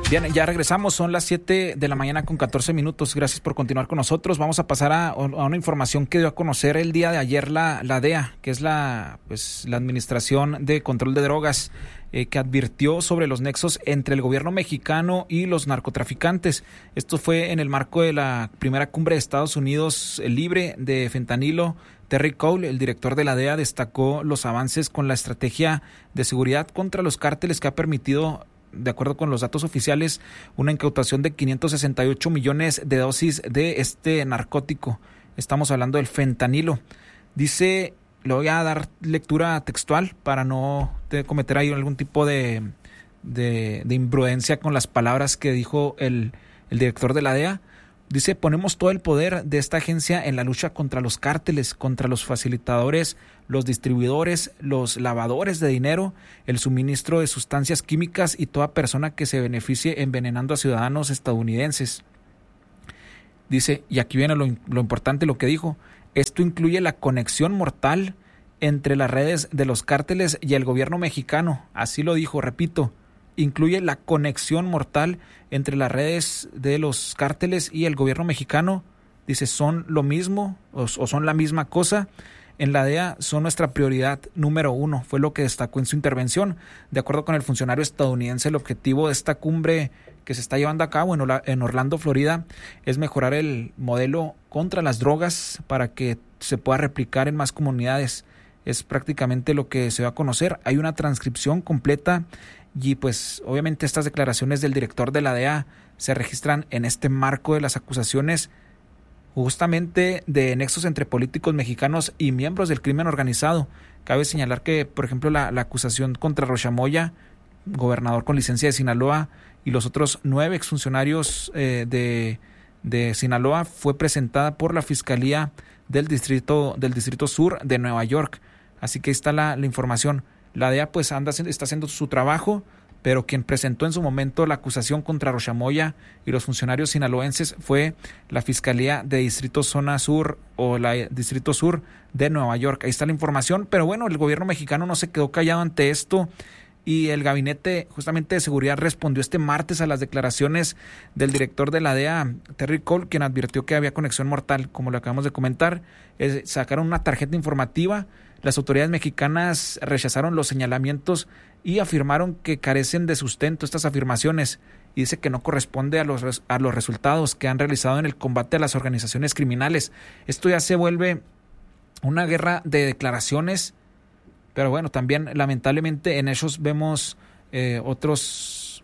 Bien, ya regresamos, son las 7 de la mañana con 14 minutos. Gracias por continuar con nosotros. Vamos a pasar a una información que dio a conocer el día de ayer la DEA, que es la Administración de Control de Drogas, que advirtió sobre los nexos entre el gobierno mexicano y los narcotraficantes. Esto fue en el marco de la primera cumbre de Estados Unidos libre de fentanilo. Terry Cole, el director de la DEA, destacó los avances con la estrategia de seguridad contra los cárteles que ha permitido, de acuerdo con los datos oficiales, una incautación de 568 millones de dosis de este narcótico. Estamos hablando del fentanilo. Dice, le voy a dar lectura textual para no cometer ahí algún tipo de imprudencia con las palabras que dijo el director de la DEA. Dice, ponemos todo el poder de esta agencia en la lucha contra los cárteles, contra los facilitadores, los distribuidores, los lavadores de dinero, el suministro de sustancias químicas y toda persona que se beneficie envenenando a ciudadanos estadounidenses. Dice, y aquí viene lo importante, lo que dijo, esto incluye la conexión mortal entre las redes de los cárteles y el gobierno mexicano. Así lo dijo, repito, incluye la conexión mortal entre las redes de los cárteles y el gobierno mexicano. Dice, son lo mismo o son la misma cosa. En la DEA son nuestra prioridad número 1, fue lo que destacó en su intervención. De acuerdo con el funcionario estadounidense, el objetivo de esta cumbre que se está llevando a cabo en Orlando, Florida, es mejorar el modelo contra las drogas para que se pueda replicar en más comunidades. Es prácticamente lo que se va a conocer. Hay una transcripción completa y pues obviamente estas declaraciones del director de la DEA se registran en este marco de las acusaciones justamente de nexos entre políticos mexicanos y miembros del crimen organizado. Cabe señalar que, por ejemplo, la acusación contra Rocha Moya, gobernador con licencia de Sinaloa, y los otros 9 exfuncionarios de Sinaloa fue presentada por la Fiscalía del Distrito Sur de Nueva York. Así que ahí está la información. La DEA pues está haciendo su trabajo, pero quien presentó en su momento la acusación contra Rocha Moya y los funcionarios sinaloenses fue la Fiscalía de Distrito Zona Sur o la Distrito Sur de Nueva York. Ahí está la información, pero bueno, el gobierno mexicano no se quedó callado ante esto y el Gabinete justamente de Seguridad respondió este martes a las declaraciones del director de la DEA, Terry Cole, quien advirtió que había conexión mortal, como lo acabamos de comentar. Sacaron una tarjeta informativa. Las autoridades mexicanas rechazaron los señalamientos y afirmaron que carecen de sustento estas afirmaciones y dice que no corresponde a los resultados que han realizado en el combate a las organizaciones criminales. Esto ya se vuelve una guerra de declaraciones, pero bueno, también lamentablemente en ellos vemos otros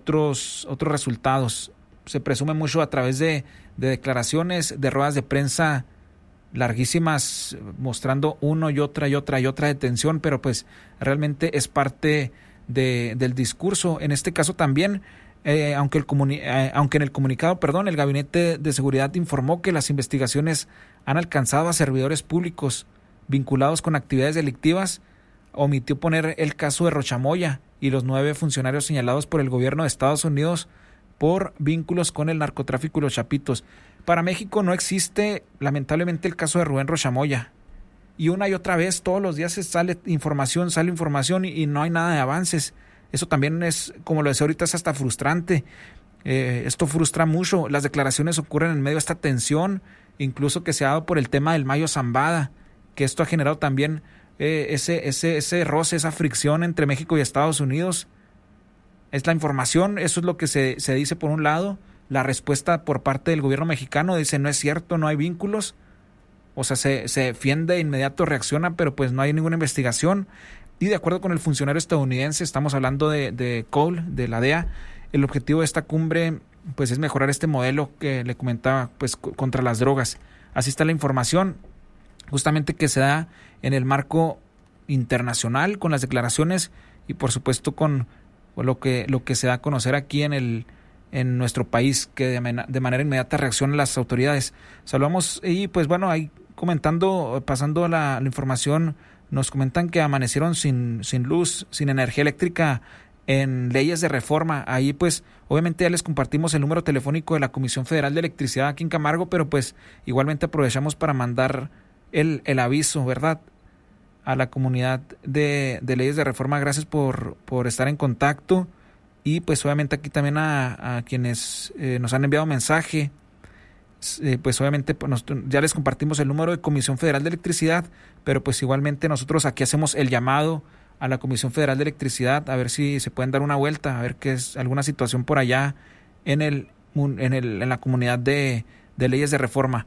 resultados. Se presume mucho a través de declaraciones, de ruedas de prensa larguísimas, mostrando uno y otra detención, pero pues realmente es parte del discurso. En este caso también, aunque en el comunicado, el Gabinete de Seguridad informó que las investigaciones han alcanzado a servidores públicos vinculados con actividades delictivas, omitió poner el caso de Rocha Moya y los 9 funcionarios señalados por el gobierno de Estados Unidos por vínculos con el narcotráfico y los chapitos. Para México no existe, lamentablemente, el caso de Rubén Rocha Moya. Y una y otra vez, todos los días sale información y no hay nada de avances. Eso también es, como lo decía ahorita, es hasta frustrante. Esto frustra mucho. Las declaraciones ocurren en medio de esta tensión, incluso que se ha dado por el tema del Mayo Zambada, que esto ha generado también ese roce, esa fricción entre México y Estados Unidos. Es la información, eso es lo que se dice por un lado. La respuesta por parte del gobierno mexicano dice, no es cierto, no hay vínculos. O sea, se defiende de inmediato, reacciona, pero pues no hay ninguna investigación. Y de acuerdo con el funcionario estadounidense, estamos hablando de Cole, de la DEA, el objetivo de esta cumbre pues es mejorar este modelo que le comentaba pues contra las drogas. Así está la información, justamente que se da en el marco internacional con las declaraciones y por supuesto con lo que se da a conocer aquí en nuestro país, que de manera inmediata reaccionan las autoridades. Saludamos y pues bueno, ahí pasando la información, nos comentan que amanecieron sin luz, sin energía eléctrica en leyes de reforma. Ahí pues obviamente ya les compartimos el número telefónico de la Comisión Federal de Electricidad aquí en Camargo, pero pues igualmente aprovechamos para mandar el aviso, ¿verdad?, a la comunidad de leyes de reforma. Gracias por estar en contacto. Y pues obviamente aquí también a quienes nos han enviado mensaje, pues obviamente pues ya les compartimos el número de Comisión Federal de Electricidad, pero pues igualmente nosotros aquí hacemos el llamado a la Comisión Federal de Electricidad a ver si se pueden dar una vuelta, a ver qué es alguna situación por allá en la comunidad de leyes de reforma.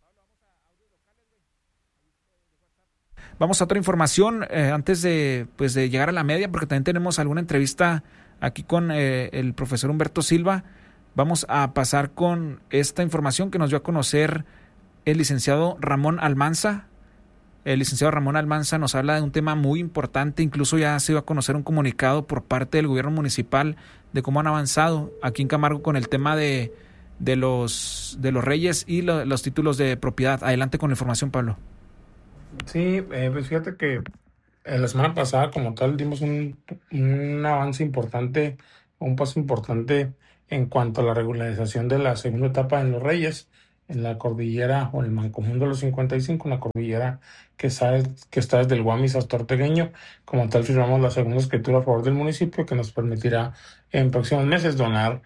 Vamos a otra información antes de llegar a la media, porque también tenemos alguna entrevista aquí con el profesor Humberto Silva. Vamos a pasar con esta información que nos dio a conocer el licenciado Ramón Almanza. El licenciado Ramón Almanza nos habla de un tema muy importante, incluso ya se dio a conocer un comunicado por parte del gobierno municipal de cómo han avanzado aquí en Camargo con el tema de los reyes y los títulos de propiedad. Adelante con la información, Pablo. Sí, pues fíjate que la semana pasada como tal dimos un avance importante, un paso importante en cuanto a la regularización de la segunda etapa en Los Reyes, en la cordillera o en el Mancomún de los 55, en la cordillera que está desde el Guamis hasta Ortegueño. Como tal firmamos la segunda escritura a favor del municipio que nos permitirá en próximos meses donar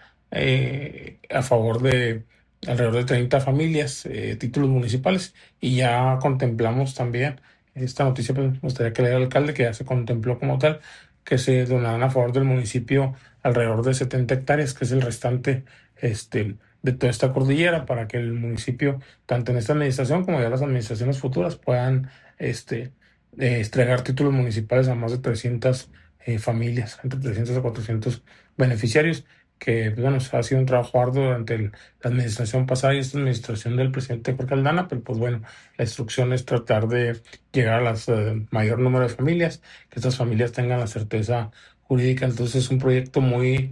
a favor de alrededor de 30 familias títulos municipales, y ya contemplamos también esta noticia. Pues me gustaría que le diera al alcalde que ya se contempló como tal que se donarán a favor del municipio alrededor de 70 hectáreas, que es el restante de toda esta cordillera, para que el municipio, tanto en esta administración como ya las administraciones futuras, puedan entregar títulos municipales a más de 300 familias, entre 300 a 400 beneficiarios, que pues, bueno, ha sido un trabajo arduo durante la administración pasada y esta administración del presidente Jorge Aldana, pero pues bueno, la instrucción es tratar de llegar a las mayor número de familias, que estas familias tengan la certeza jurídica. Entonces es un proyecto muy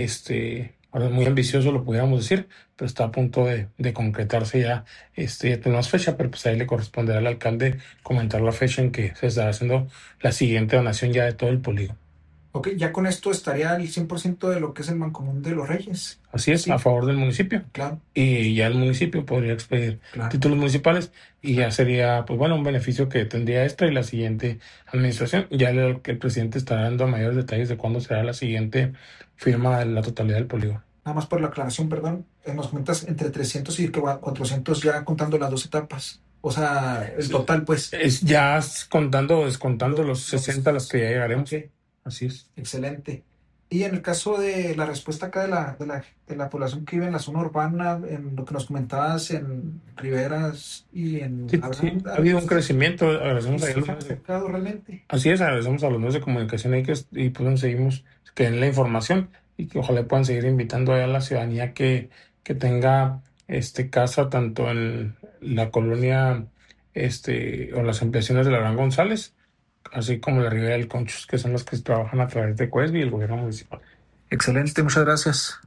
muy ambicioso, lo pudiéramos decir, pero está a punto de concretarse ya. Ya tenemos fecha, pero pues ahí le corresponderá al alcalde comentar la fecha en que se estará haciendo la siguiente donación ya de todo el polígono. Ok, ya con esto estaría el 100% de lo que es el Mancomún de Los Reyes. Así es, Sí, a favor del municipio. claro. Y ya el municipio podría expedir títulos municipales, y ya sería, pues bueno, un beneficio que tendría esta y la siguiente administración. Ya el presidente estará dando mayores detalles de cuándo será la siguiente firma de la totalidad del polígono. Nada más por la aclaración, perdón, nos comentas entre 300 y 400 ya contando las dos etapas. O sea, el total, pues. Es ya descontando los 60 a los que ya llegaremos. Okay. Así es. Excelente. Y en el caso de la respuesta acá de la población que vive en la zona urbana, en lo que nos comentabas en Riberas y en... Sí, ha habido un crecimiento, agradecemos a los realmente. Así es, agradecemos a los medios de comunicación y pues seguimos que den la información, y que ojalá puedan seguir invitando a la ciudadanía que tenga casa tanto en la colonia o las ampliaciones de la Gran González, así como la Ribera del Conchos, que son las que trabajan a través de CUESB y el gobierno municipal. Excelente, muchas gracias.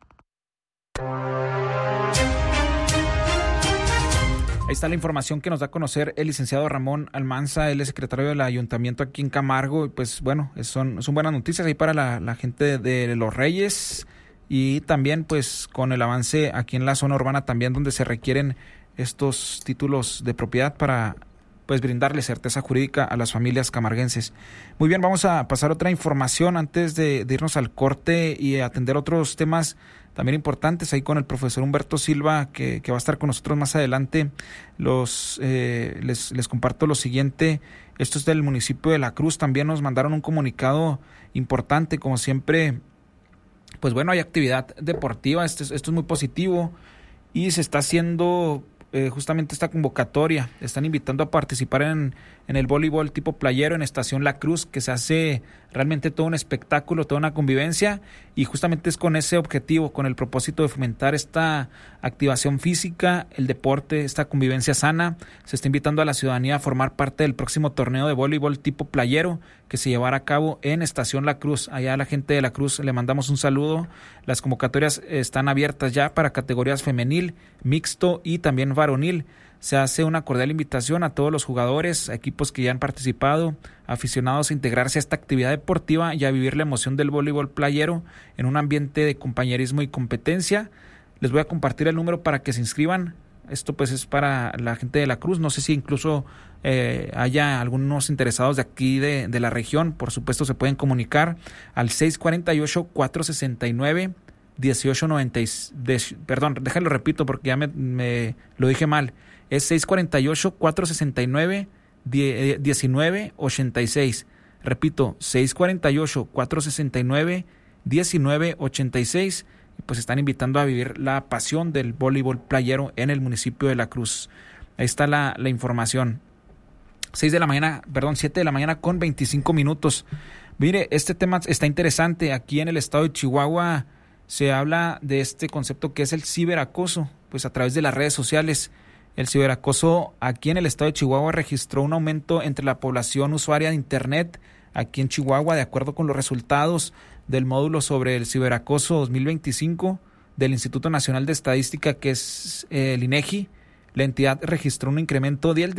Ahí está la información que nos da a conocer el licenciado Ramón Almanza, él es secretario del ayuntamiento aquí en Camargo, y pues bueno, son buenas noticias ahí para la gente de Los Reyes, y también pues con el avance aquí en la zona urbana también, donde se requieren estos títulos de propiedad para pues brindarle certeza jurídica a las familias camarguenses. Muy bien, vamos a pasar otra información antes de irnos al corte y atender otros temas también importantes ahí con el profesor Humberto Silva, que va a estar con nosotros más adelante. Les comparto lo siguiente. Esto es del municipio de La Cruz. También nos mandaron un comunicado importante, como siempre. Pues bueno, hay actividad deportiva, esto es muy positivo, y se está haciendo justamente esta convocatoria. Están invitando a participar en el voleibol tipo playero en Estación La Cruz, que se hace realmente todo un espectáculo, toda una convivencia, y justamente es con ese objetivo, con el propósito de fomentar esta activación física, el deporte, esta convivencia sana. Se está invitando a la ciudadanía a formar parte del próximo torneo de voleibol tipo playero que se llevará a cabo en Estación La Cruz. Allá a la gente de La Cruz le mandamos un saludo. Las convocatorias están abiertas ya para categorías femenil, mixto y también varonil. Se hace una cordial invitación a todos los jugadores, a equipos que ya han participado, aficionados a integrarse a esta actividad deportiva y a vivir la emoción del voleibol playero en un ambiente de compañerismo y competencia. Les voy a compartir el número para que se inscriban. Esto pues es para la gente de la Cruz. No sé si incluso haya algunos interesados de aquí de la región. Por supuesto se pueden comunicar al 648-469-1890. Perdón, déjalo repito porque ya me lo dije mal. Es 648-469-1986. Repito, 648-469-1986. Pues están invitando a vivir la pasión del voleibol playero en el municipio de La Cruz. Ahí está la información. 7 de la mañana con 25 minutos. Mire, este tema está interesante. Aquí en el estado de Chihuahua se habla de este concepto que es el ciberacoso, pues a través de las redes sociales. El ciberacoso aquí en el estado de Chihuahua registró un aumento entre la población usuaria de Internet aquí en Chihuahua, de acuerdo con los resultados del módulo sobre el ciberacoso 2025 del Instituto Nacional de Estadística, que es el INEGI. La entidad registró un incremento del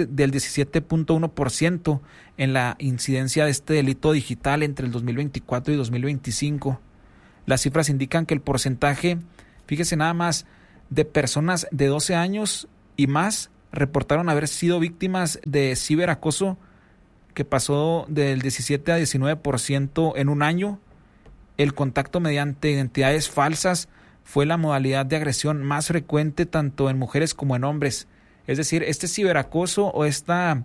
17.1% en la incidencia de este delito digital entre el 2024 y 2025. Las cifras indican que el porcentaje, fíjese nada más, de personas de 12 años y más reportaron haber sido víctimas de ciberacoso, que pasó del 17 a 19% en un año. El contacto mediante identidades falsas fue la modalidad de agresión más frecuente tanto en mujeres como en hombres. Es decir, este ciberacoso o esta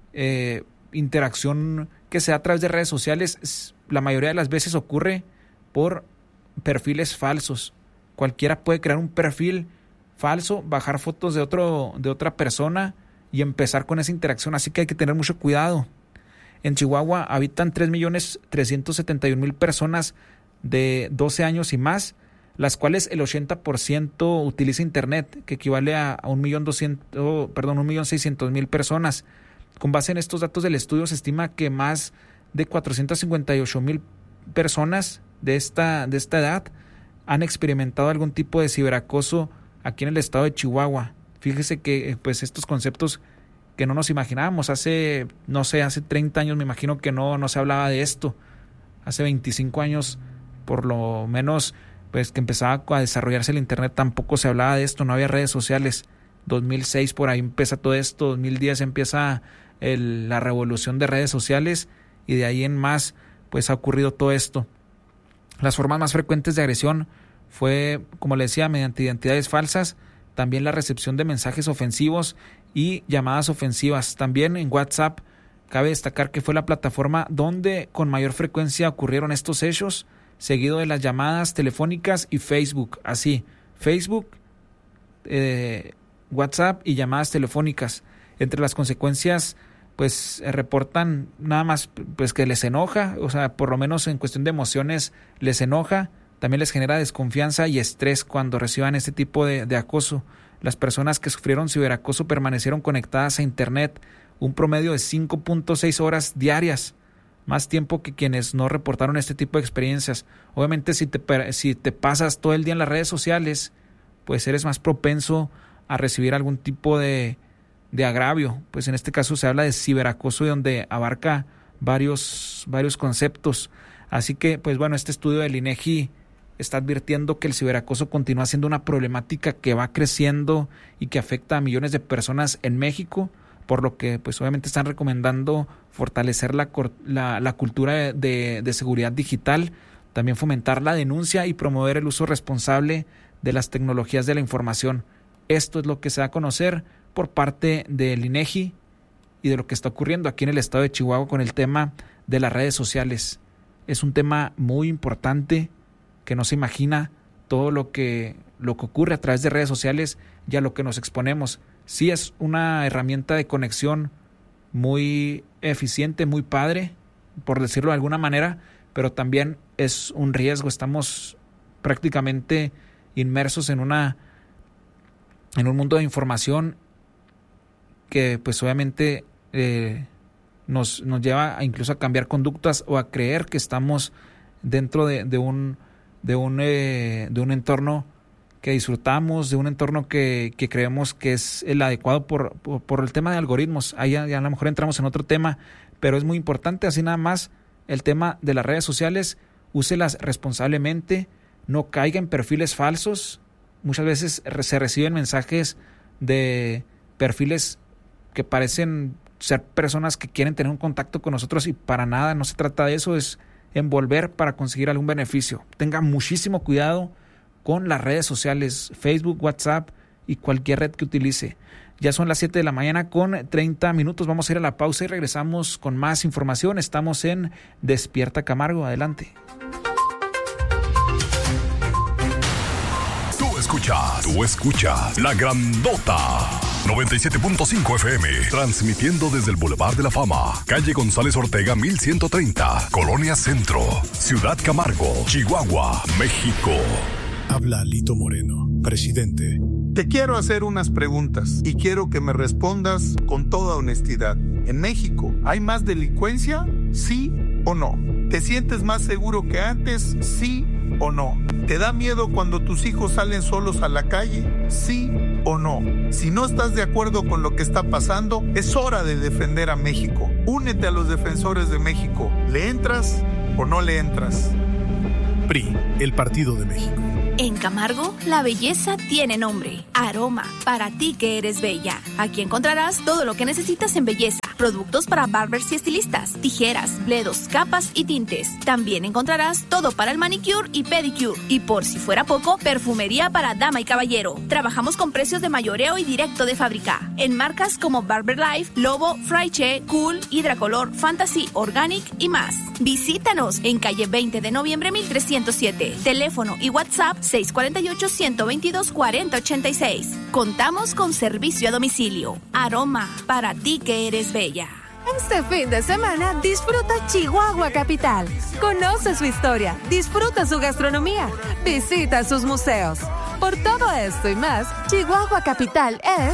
interacción que se da a través de redes sociales, la mayoría de las veces ocurre por perfiles falsos. Cualquiera puede crear un perfil falso, bajar fotos de otra persona y empezar con esa interacción, así que hay que tener mucho cuidado. En Chihuahua habitan 3.371.000 personas de 12 años y más, las cuales el 80% utiliza Internet, que equivale a 1.600.000 personas. Con base en estos datos del estudio, se estima que más de 458.000 personas de esta edad han experimentado algún tipo de ciberacoso aquí en el estado de Chihuahua. Fíjese que pues estos conceptos que no nos imaginábamos hace 30 años, me imagino que no se hablaba de esto. Hace 25 años, por lo menos, pues que empezaba a desarrollarse el Internet, tampoco se hablaba de esto, no había redes sociales. 2006 por ahí empieza todo esto, 2010 empieza la revolución de redes sociales y de ahí en más pues ha ocurrido todo esto. Las formas más frecuentes de agresión fue, como le decía, mediante identidades falsas, también la recepción de mensajes ofensivos y llamadas ofensivas. También en WhatsApp, cabe destacar que fue la plataforma donde con mayor frecuencia ocurrieron estos hechos, seguido de las llamadas telefónicas y Facebook. Así, Facebook, WhatsApp y llamadas telefónicas. Entre las consecuencias, pues reportan nada más pues que les enoja, o sea, por lo menos en cuestión de emociones les enoja. También les genera desconfianza y estrés cuando reciban este tipo de acoso. Las personas que sufrieron ciberacoso permanecieron conectadas a Internet un promedio de 5.6 horas diarias, más tiempo que quienes no reportaron este tipo de experiencias. Obviamente, si te pasas todo el día en las redes sociales, pues eres más propenso a recibir algún tipo de agravio. Pues en este caso se habla de ciberacoso, donde abarca varios conceptos. Así que, pues bueno, este estudio del INEGI está advirtiendo que el ciberacoso continúa siendo una problemática que va creciendo y que afecta a millones de personas en México, por lo que pues obviamente están recomendando fortalecer la cultura de seguridad digital, también fomentar la denuncia y promover el uso responsable de las tecnologías de la información. Esto es lo que se da a conocer por parte del INEGI y de lo que está ocurriendo aquí en el estado de Chihuahua con el tema de las redes sociales. Es un tema muy importante, que no se imagina todo lo que ocurre a través de redes sociales y a lo que nos exponemos. Sí, es una herramienta de conexión muy eficiente, muy padre, por decirlo de alguna manera, pero también es un riesgo. Estamos prácticamente inmersos en un mundo de información que pues obviamente nos lleva incluso a cambiar conductas o a creer que estamos dentro de un entorno que disfrutamos, de un entorno que creemos que es el adecuado por el tema de algoritmos. Ahí ya a lo mejor entramos en otro tema, pero es muy importante, así nada más, el tema de las redes sociales. Úselas responsablemente, no caiga en perfiles falsos. Muchas veces se reciben mensajes de perfiles que parecen ser personas que quieren tener un contacto con nosotros y para nada no se trata de eso, es envolver para conseguir algún beneficio. Tenga muchísimo cuidado con las redes sociales, Facebook, WhatsApp y cualquier red que utilice. Ya son las 7 de la mañana con 30 minutos. Vamos a ir a la pausa y regresamos con más información. Estamos en Despierta Camargo. Adelante. Tú escuchas La Grandota 97.5 FM, transmitiendo desde el Boulevard de la Fama, calle González Ortega 1130, Colonia Centro, Ciudad Camargo, Chihuahua, México. Habla Lito Moreno, presidente. Te quiero hacer unas preguntas y quiero que me respondas con toda honestidad. ¿En México hay más delincuencia? ¿Sí o no? ¿Te sientes más seguro que antes? ¿Sí o no? ¿Te da miedo cuando tus hijos salen solos a la calle? ¿Sí o no? Si no estás de acuerdo con lo que está pasando, es hora de defender a México. Únete a los defensores de México. ¿Le entras o no le entras? PRI, el Partido de México. En Camargo, la belleza tiene nombre. Aroma, para ti que eres bella. Aquí encontrarás todo lo que necesitas en belleza. Productos para barbers y estilistas, tijeras, bledos, capas y tintes. También encontrarás todo para el manicure y pedicure. Y por si fuera poco, perfumería para dama y caballero. Trabajamos con precios de mayoreo y directo de fábrica. En marcas como Barber Life, Lobo, Fraiche, Cool, Hidracolor, Fantasy, Organic y más. Visítanos en calle 20 de noviembre 1307. Teléfono y WhatsApp 648-122-4086. Contamos con servicio a domicilio. Aroma, para ti que eres bella. Este fin de semana disfruta Chihuahua Capital. Conoce su historia, disfruta su gastronomía, visita sus museos. Por todo esto y más, Chihuahua Capital es...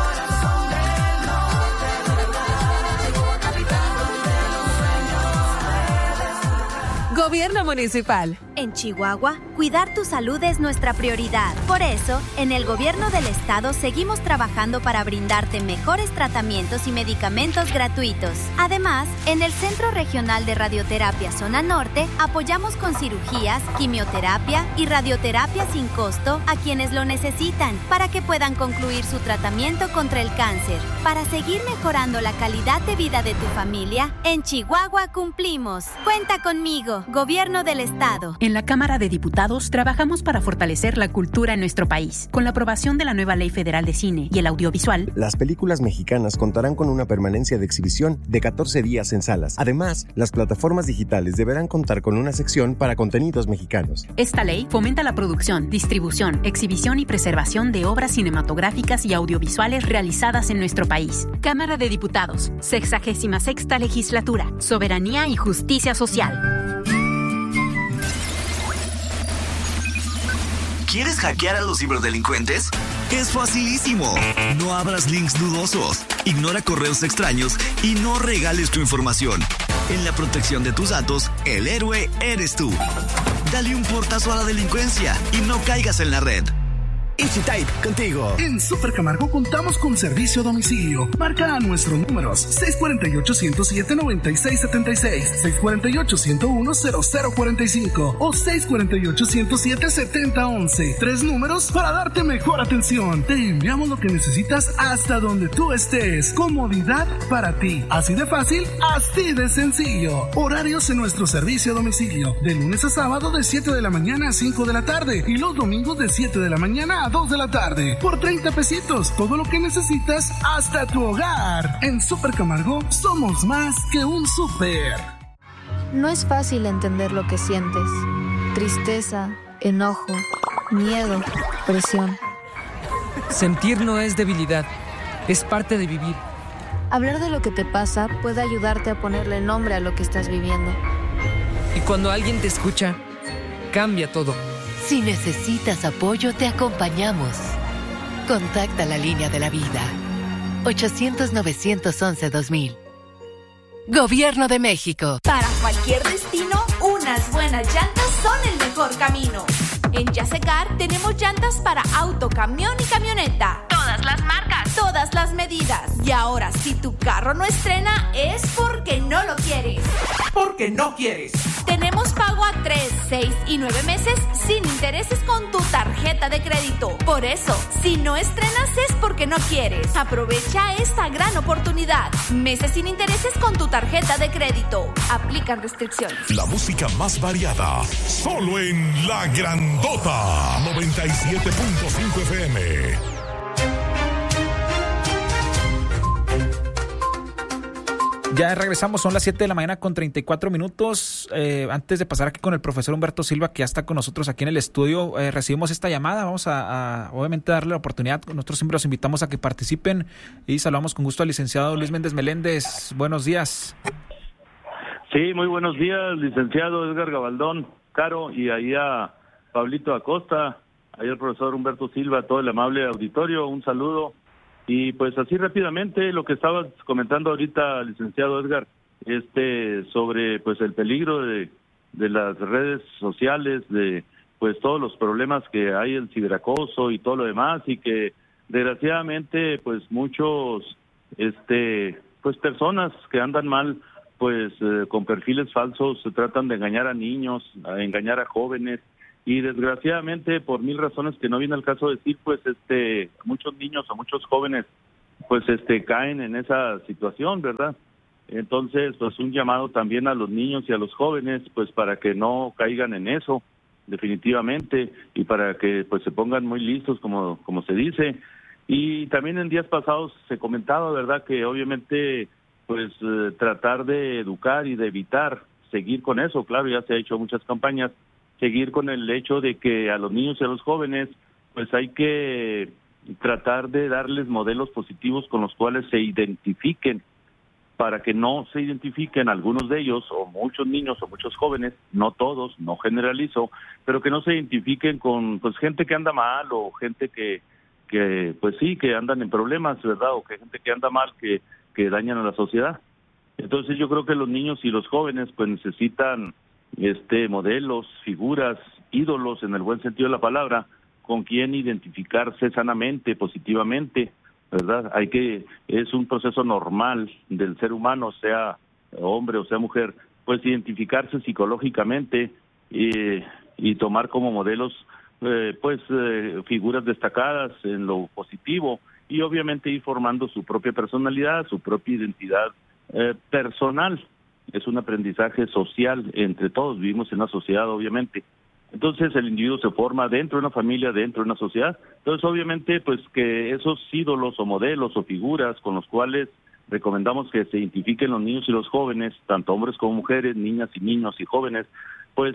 Gobierno Municipal. En Chihuahua, cuidar tu salud es nuestra prioridad. Por eso, en el Gobierno del Estado seguimos trabajando para brindarte mejores tratamientos y medicamentos gratuitos. Además, en el Centro Regional de Radioterapia Zona Norte, apoyamos con cirugías, quimioterapia y radioterapia sin costo a quienes lo necesitan para que puedan concluir su tratamiento contra el cáncer. Para seguir mejorando la calidad de vida de tu familia, en Chihuahua cumplimos. Cuenta conmigo, Gobierno del Estado. En la Cámara de Diputados trabajamos para fortalecer la cultura en nuestro país. Con la aprobación de la nueva Ley Federal de Cine y el Audiovisual, las películas mexicanas contarán con una permanencia de exhibición de 14 días en salas. Además, las plataformas digitales deberán contar con una sección para contenidos mexicanos. Esta ley fomenta la producción, distribución, exhibición y preservación de obras cinematográficas y audiovisuales realizadas en nuestro país. Cámara de Diputados, 66ª Legislatura, Soberanía y Justicia Social. ¿Quieres hackear a los ciberdelincuentes? Es facilísimo. No abras links dudosos, ignora correos extraños y no regales tu información. En la protección de tus datos, el héroe eres tú. Dale un portazo a la delincuencia y no caigas en la red. EasyType, contigo. En Super Camargo contamos con servicio a domicilio. Marca a nuestros números 648-107-9676, 648-101-0045 o 648-107-7011. 3 números para darte mejor atención. Te enviamos lo que necesitas hasta donde tú estés. Comodidad para ti. Así de fácil, así de sencillo. Horarios en nuestro servicio a domicilio. De lunes a sábado de 7 de la mañana a 5 de la tarde y los domingos de 7 de la mañana a 2 de la tarde. Por 30 pesitos, todo lo que necesitas hasta tu hogar. En Super Camargo somos más que un súper. No es fácil entender lo que sientes. Tristeza, enojo, miedo, presión. Sentir no es debilidad, es parte de vivir. Hablar de lo que te pasa puede ayudarte a ponerle nombre a lo que estás viviendo. Y cuando alguien te escucha, cambia todo. Si necesitas apoyo, te acompañamos. Contacta la línea de la vida. 800-911-2000. Gobierno de México. Para cualquier destino, unas buenas llantas son el mejor camino. En Yasecar tenemos llantas para auto, camión y camioneta. Todas las marcas, todas las medidas. Y ahora, si tu carro no estrena, es porque no lo quieres. Porque no quieres. Tenemos pago a 3, 6 y 9 meses sin intereses con tu tarjeta de crédito. Por eso, si no estrenas es porque no quieres. Aprovecha esta gran oportunidad. Meses sin intereses con tu tarjeta de crédito. Aplican restricciones. La música más variada, solo en La Grandota 97.5 FM. Ya regresamos, son las 7 de la mañana con 34 minutos. Antes de pasar aquí con el profesor Humberto Silva, que ya está con nosotros aquí en el estudio, recibimos esta llamada. Vamos a obviamente darle la oportunidad. Nosotros siempre los invitamos a que participen y saludamos con gusto al licenciado Luis Méndez Meléndez. Buenos días. Sí, muy buenos días, licenciado Edgar Gabaldón, Caro, y ahí a Pablito Acosta, ahí al profesor Humberto Silva, todo el amable auditorio, un saludo. Y pues así rápidamente, lo que estabas comentando ahorita, licenciado Edgar, sobre pues el peligro de las redes sociales, de pues todos los problemas que hay, el ciberacoso y todo lo demás, y que desgraciadamente pues muchos pues personas que andan mal, pues con perfiles falsos se tratan de engañar a niños, a engañar a jóvenes, y desgraciadamente por mil razones que no viene al caso decir, pues muchos niños o muchos jóvenes pues caen en esa situación, ¿verdad? Entonces, pues un llamado también a los niños y a los jóvenes, pues para que no caigan en eso, definitivamente, y para que pues se pongan muy listos, como se dice. Y también en días pasados se comentaba, ¿verdad?, que obviamente pues tratar de educar y de evitar seguir con eso. Claro, ya se ha hecho muchas campañas, seguir con el hecho de que a los niños y a los jóvenes pues hay que tratar de darles modelos positivos con los cuales se identifiquen, para que no se identifiquen algunos de ellos, o muchos niños o muchos jóvenes, no todos, no generalizo, pero que no se identifiquen con pues gente que anda mal, o gente que pues sí, que andan en problemas, ¿verdad?, o que gente que anda mal, que dañan a la sociedad. Entonces yo creo que los niños y los jóvenes pues necesitan modelos, figuras, ídolos en el buen sentido de la palabra, con quien identificarse sanamente, positivamente, ¿verdad? Es un proceso normal del ser humano, sea hombre o sea mujer, pues identificarse psicológicamente y tomar como modelos figuras destacadas en lo positivo, y obviamente ir formando su propia personalidad, su propia identidad personal. Es un aprendizaje social entre todos, vivimos en una sociedad, obviamente. Entonces el individuo se forma dentro de una familia, dentro de una sociedad. Entonces obviamente pues que esos ídolos o modelos o figuras con los cuales recomendamos que se identifiquen los niños y los jóvenes, tanto hombres como mujeres, niñas y niños y jóvenes, pues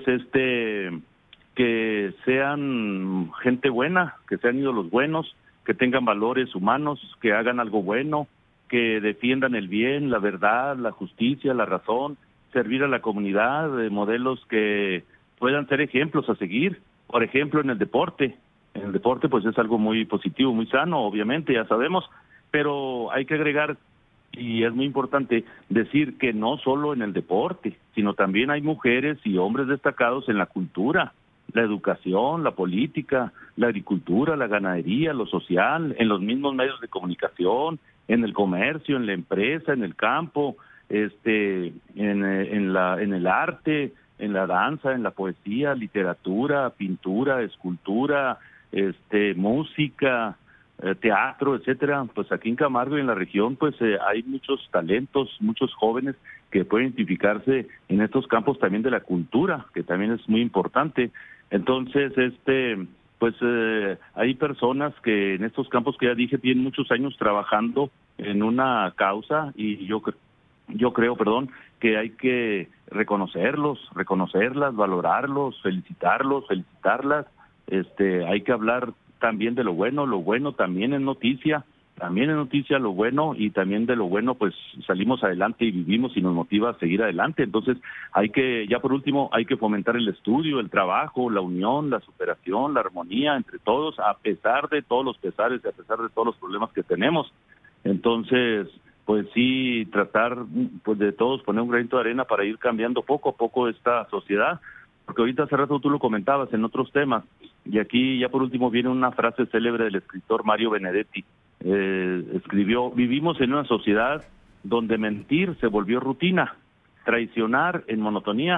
que sean gente buena, que sean ídolos buenos, que tengan valores humanos, que hagan algo bueno, que defiendan el bien, la verdad, la justicia, la razón, servir a la comunidad, modelos que puedan ser ejemplos a seguir. Por ejemplo, en el deporte. En el deporte pues es algo muy positivo, muy sano, obviamente, ya sabemos, pero hay que agregar, y es muy importante decir, que no solo en el deporte, sino también hay mujeres y hombres destacados en la cultura, la educación, la política, la agricultura, la ganadería, lo social, en los mismos medios de comunicación, en el comercio, en la empresa, en el campo, en el arte, en la danza, en la poesía, literatura, pintura, escultura, música, teatro, etcétera. Pues aquí en Camargo y en la región pues hay muchos talentos, muchos jóvenes que pueden identificarse en estos campos también de la cultura, que también es muy importante. Entonces, hay personas que en estos campos que ya dije tienen muchos años trabajando en una causa, y yo creo, que hay que reconocerlas, valorarlos, felicitarlas. Hay que hablar también de lo bueno también es noticia, lo bueno, y también de lo bueno pues salimos adelante y vivimos y nos motiva a seguir adelante. Entonces ya por último, hay que fomentar el estudio, el trabajo, la unión, la superación, la armonía entre todos, a pesar de todos los pesares, a pesar de todos los problemas que tenemos. Entonces, pues sí, tratar pues de todos poner un granito de arena para ir cambiando poco a poco esta sociedad, porque ahorita hace rato tú lo comentabas en otros temas, y aquí ya por último viene una frase célebre del escritor Mario Benedetti. Escribió: vivimos en una sociedad donde mentir se volvió rutina, traicionar en monotonía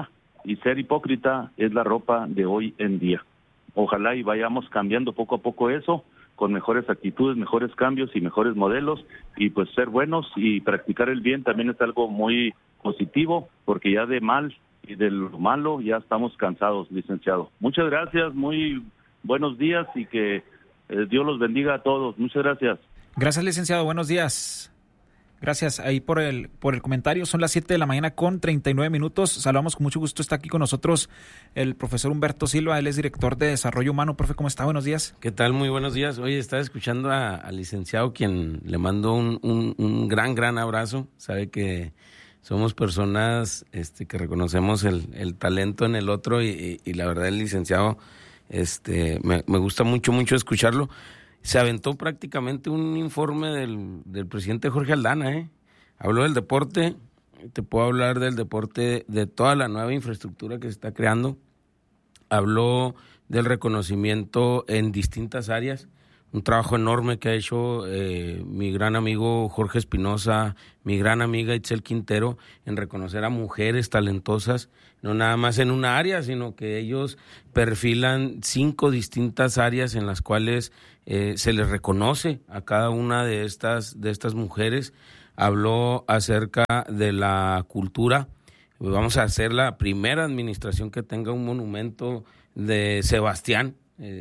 y ser hipócrita es la ropa de hoy en día. Ojalá y vayamos cambiando poco a poco eso, con mejores actitudes, mejores cambios y mejores modelos, y pues ser buenos y practicar el bien también es algo muy positivo, porque ya de mal y de lo malo ya estamos cansados, licenciado. Muchas gracias, muy buenos días y que Dios los bendiga a todos. Muchas gracias. Gracias, licenciado. Buenos días. Gracias ahí por el comentario. Son las 7 de la mañana con 39 minutos. Saludamos con mucho gusto. Está aquí con nosotros el profesor Humberto Silva. Él es director de Desarrollo Humano. Profe, ¿cómo está? Buenos días. ¿Qué tal? Muy buenos días. Oye, estaba escuchando al licenciado, quien le mando un gran abrazo. Sabe que somos personas que reconocemos el talento en el otro y la verdad el licenciado me gusta mucho escucharlo. Se aventó prácticamente un informe del presidente Jorge Aldana, Habló del deporte, te puedo hablar del deporte, de toda la nueva infraestructura que se está creando. Habló del reconocimiento en distintas áreas, un trabajo enorme que ha hecho mi gran amigo Jorge Espinosa, mi gran amiga Itzel Quintero, en reconocer a mujeres talentosas, no nada más en una área, sino que ellos perfilan 5 distintas áreas en las cuales se les reconoce a cada una de estas mujeres. Habló acerca de la cultura. Vamos a hacer la primera administración que tenga un monumento de Sebastián.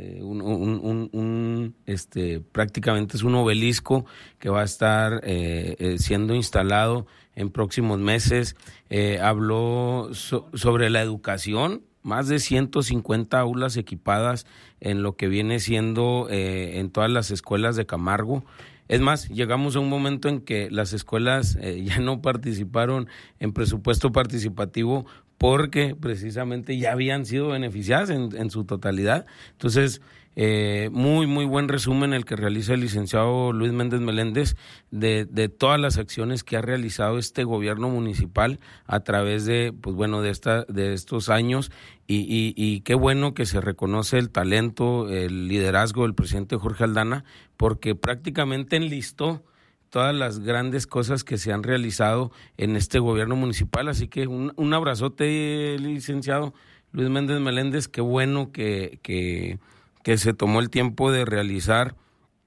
Prácticamente es un obelisco que va a estar siendo instalado en próximos meses. Habló sobre la educación, más de 150 aulas equipadas en lo que viene siendo en todas las escuelas de Camargo. Es más, llegamos a un momento en que las escuelas ya no participaron en presupuesto participativo porque precisamente ya habían sido beneficiadas en su totalidad. Entonces, muy buen resumen el que realiza el licenciado Luis Méndez Meléndez de todas las acciones que ha realizado este gobierno municipal a través de estos años, y qué bueno que se reconoce el talento, el liderazgo del presidente Jorge Aldana, porque prácticamente enlistó todas las grandes cosas que se han realizado en este gobierno municipal. Así que un abrazote, licenciado Luis Méndez Meléndez. Qué bueno que se tomó el tiempo de realizar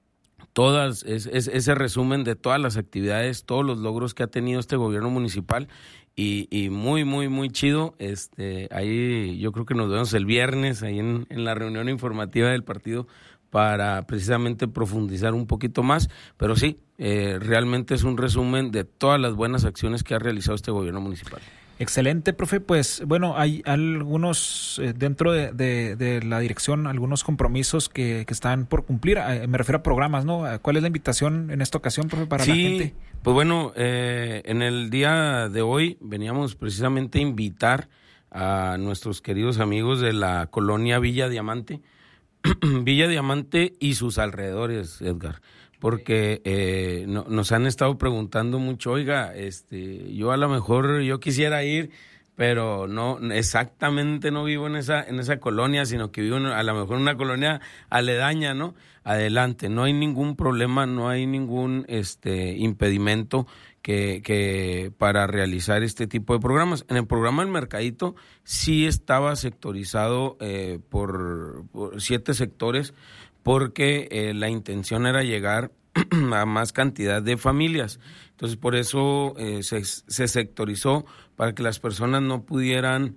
ese resumen de todas las actividades, todos los logros que ha tenido este gobierno municipal, y muy chido. Ahí yo creo que nos vemos el viernes ahí en la reunión informativa del partido para precisamente profundizar un poquito más, pero sí, realmente es un resumen de todas las buenas acciones que ha realizado este gobierno municipal. Excelente, profe. Pues bueno, hay algunos dentro de la dirección, algunos compromisos que están por cumplir. Me refiero a programas, ¿no? ¿Cuál es la invitación en esta ocasión, profe, para la gente? Pues bueno, en el día de hoy veníamos precisamente a invitar a nuestros queridos amigos de la colonia Villa Diamante, Villa Diamante y sus alrededores, Edgar, porque nos han estado preguntando mucho, oiga, yo a lo mejor yo quisiera ir, pero no exactamente no vivo en esa colonia, sino que vivo a lo mejor en una colonia aledaña, ¿no? Adelante, no hay ningún problema, no hay ningún impedimento que para realizar este tipo de programas. En el programa El Mercadito sí estaba sectorizado por 7 sectores, porque la intención era llegar a más cantidad de familias. Entonces, por eso se sectorizó, para que las personas no pudieran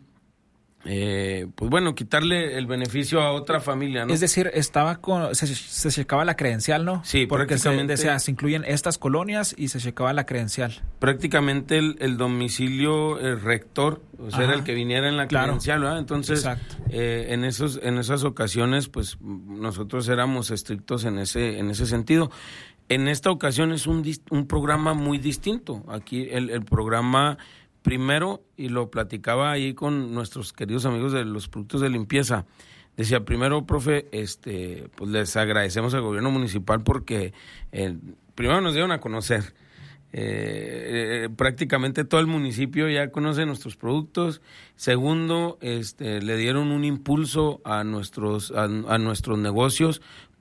quitarle el beneficio a otra familia, ¿no? Es decir, se checaba la credencial, ¿no? Sí, porque se incluyen estas colonias y se checaba la credencial. Prácticamente el domicilio rector, era el que viniera en la credencial, ¿verdad? Entonces, en esas ocasiones, pues nosotros éramos estrictos en ese sentido. En esta ocasión es un programa muy distinto. Aquí el programa, primero, y lo platicaba ahí con nuestros queridos amigos de los productos de limpieza, decía, primero, profe, pues les agradecemos al gobierno municipal porque primero nos dieron a conocer. Prácticamente todo el municipio ya conoce nuestros productos, Segundo, le dieron un impulso a nuestros negocios,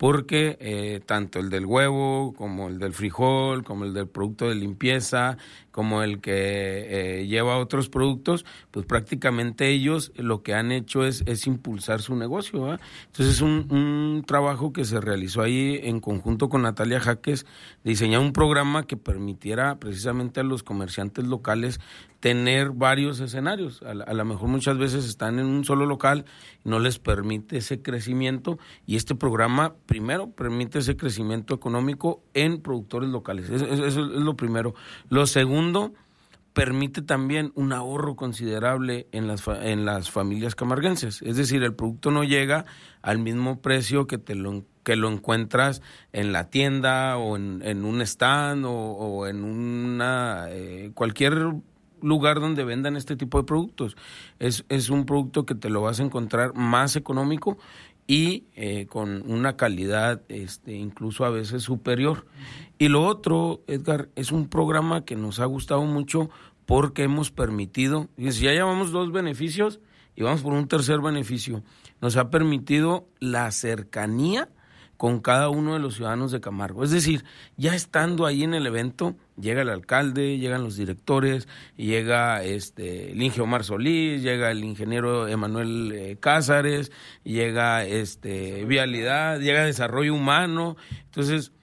porque tanto el del huevo, como el del frijol, como el del producto de limpieza, como el que lleva otros productos, pues prácticamente ellos lo que han hecho es impulsar su negocio, ¿verdad? Entonces es un trabajo que se realizó ahí en conjunto con Natalia Jaques, diseñar un programa que permitiera precisamente a los comerciantes locales tener varios escenarios. A lo mejor muchas veces están en un solo local, no les permite ese crecimiento, y este programa primero permite ese crecimiento económico en productores locales. Eso es lo primero. Lo segundo, permite también un ahorro considerable en las familias camarguenses. Es decir, el producto no llega al mismo precio que lo encuentras en la tienda o en un stand o en una cualquier lugar donde vendan este tipo de productos. Es un producto que te lo vas a encontrar más económico y con una calidad incluso a veces superior. Y lo otro, Edgar, es un programa que nos ha gustado mucho porque hemos permitido, y si ya llevamos 2 beneficios y vamos por un tercer beneficio, nos ha permitido la cercanía con cada uno de los ciudadanos de Camargo. Es decir, ya estando ahí en el evento, llega el alcalde, llegan los directores, llega el Inge Omar Solís, llega el ingeniero Emanuel Cázares, llega Vialidad, llega Desarrollo Humano. Entonces,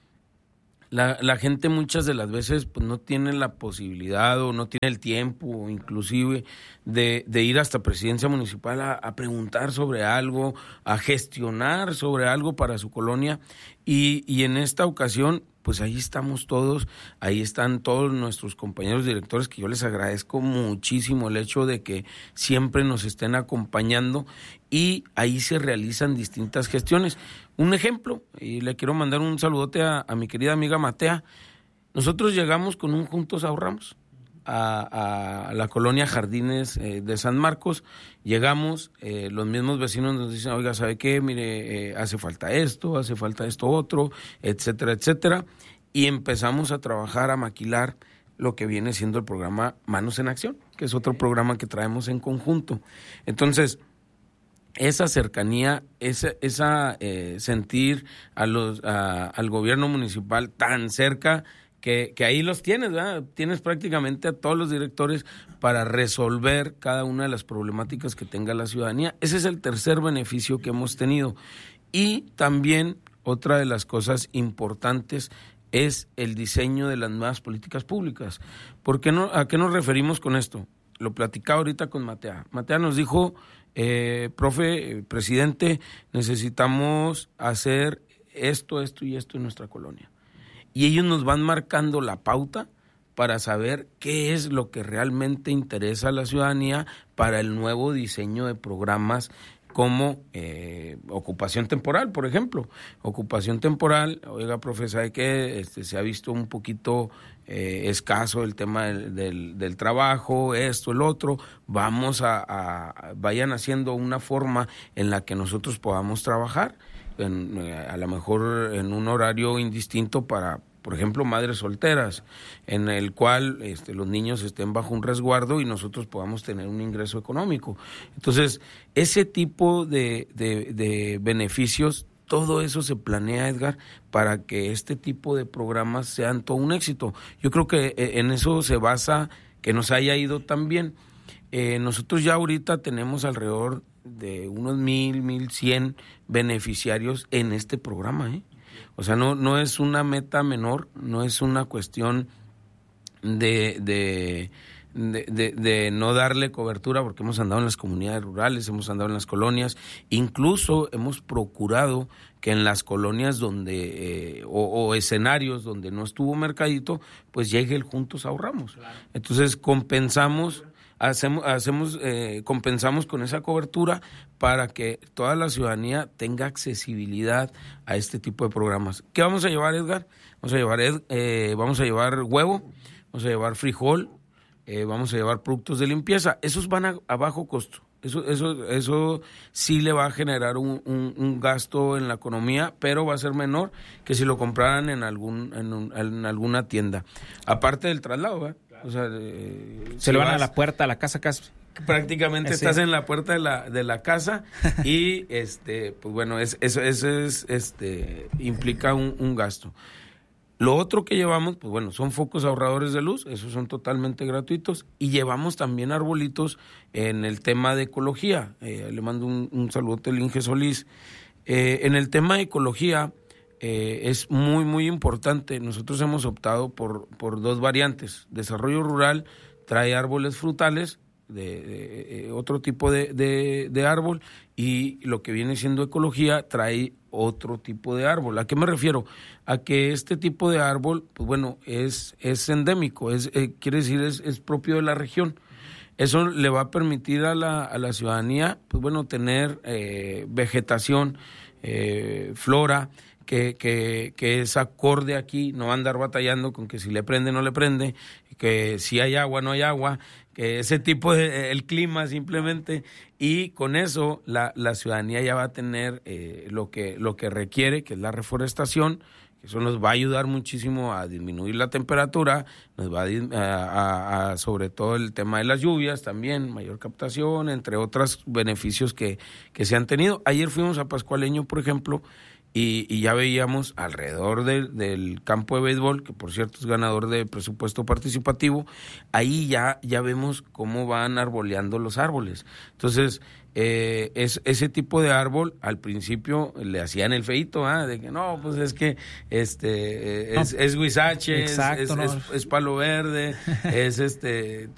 la gente muchas de las veces pues no tiene la posibilidad o no tiene el tiempo inclusive de ir hasta Presidencia Municipal a preguntar sobre algo, a gestionar sobre algo para su colonia, y en esta ocasión pues ahí estamos todos, ahí están todos nuestros compañeros directores, que yo les agradezco muchísimo el hecho de que siempre nos estén acompañando, y ahí se realizan distintas gestiones. Un ejemplo, y le quiero mandar un saludote a mi querida amiga Matea. Nosotros llegamos con un Juntos Ahorramos a la colonia Jardines de San Marcos. Llegamos, los mismos vecinos nos dicen, oiga, ¿sabe qué? Mire, hace falta esto otro, etcétera, etcétera. Y empezamos a trabajar, a maquilar lo que viene siendo el programa Manos en Acción, que es otro programa que traemos en conjunto. Entonces, esa cercanía, esa sentir al gobierno municipal tan cerca, que ahí los tienes, ¿verdad? Tienes prácticamente a todos los directores para resolver cada una de las problemáticas que tenga la ciudadanía. Ese es el tercer beneficio que hemos tenido. Y también otra de las cosas importantes es el diseño de las nuevas políticas públicas. ¿A qué nos referimos con esto? Lo platicaba ahorita con Matea. Matea nos dijo, profe, presidente, necesitamos hacer esto y esto en nuestra colonia. Y ellos nos van marcando la pauta para saber qué es lo que realmente interesa a la ciudadanía para el nuevo diseño de programas como ocupación temporal, por ejemplo. Ocupación temporal, oiga, profe, ¿sabe qué? Se ha visto un poquito escaso el tema del trabajo, esto, el otro. Vayan haciendo una forma en la que nosotros podamos trabajar, a lo mejor en un horario indistinto para, por ejemplo, madres solteras, en el cual los niños estén bajo un resguardo y nosotros podamos tener un ingreso económico. Entonces, ese tipo de beneficios, todo eso se planea, Edgar, para que este tipo de programas sean todo un éxito. Yo creo que en eso se basa que nos haya ido tan bien. Nosotros ya ahorita tenemos alrededor de unos 1,100 beneficiarios en este programa, O sea, no es una meta menor, no es una cuestión de no darle cobertura, porque hemos andado en las comunidades rurales, hemos andado en las colonias, incluso hemos procurado que en las colonias donde o escenarios donde no estuvo mercadito, pues llegue el Juntos Ahorramos. Claro. Entonces compensamos con esa cobertura para que toda la ciudadanía tenga accesibilidad a este tipo de programas. ¿Qué vamos a llevar, Edgar? Vamos a llevar huevo, vamos a llevar frijol, vamos a llevar productos de limpieza. Esos van a bajo costo. Eso sí le va a generar un gasto en la economía, pero va a ser menor que si lo compraran en alguna tienda. Aparte del traslado, ¿verdad? O sea, se le van a la puerta, a la casa, prácticamente estás en la puerta de la casa y pues bueno, eso implica un gasto. Lo otro que llevamos, pues bueno, son focos ahorradores de luz, esos son totalmente gratuitos, y llevamos también arbolitos en el tema de ecología. Le mando un saludo al Inge Solís. En el tema de ecología es muy, muy importante. Nosotros hemos optado por dos variantes. Desarrollo rural trae árboles frutales, de otro tipo de árbol, y lo que viene siendo ecología trae otro tipo de árbol. ¿A qué me refiero? A que este tipo de árbol, pues bueno, es endémico, quiere decir es propio de la región. Eso le va a permitir a la ciudadanía, pues bueno, tener vegetación, flora, que es acorde aquí, no andar batallando con que si le prende, no le prende, que si hay agua, no hay agua, que ese tipo el clima simplemente, y con eso la ciudadanía ya va a tener lo que requiere, que es la reforestación, que eso nos va a ayudar muchísimo a disminuir la temperatura, nos va a sobre todo el tema de las lluvias también, mayor captación, entre otros beneficios que se han tenido. Ayer fuimos a Pascualeño, por ejemplo, y ya veíamos alrededor del campo de béisbol, que por cierto es ganador de presupuesto participativo, ahí ya vemos cómo van arboleando los árboles. Entonces, ese tipo de árbol, al principo le hacían el feíto, de que no, pues es que es huizache, es palo verde,